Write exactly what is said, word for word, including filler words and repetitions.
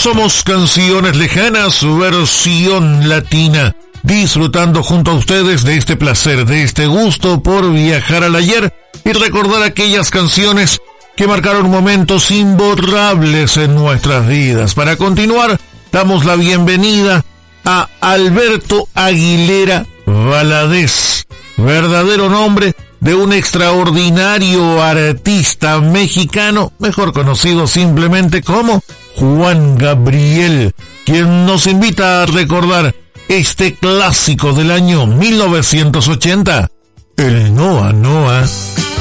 Somos Canciones Lejanas, versión latina, disfrutando junto a ustedes de este placer, de este gusto por viajar al ayer y recordar aquellas canciones que marcaron momentos imborrables en nuestras vidas. Para continuar, damos la bienvenida a Alberto Aguilera Valadez, verdadero nombre de un extraordinario artista mexicano, mejor conocido simplemente como Juan Gabriel, quien nos invita a recordar este clásico del año mil novecientos ochenta, el Noa Noa.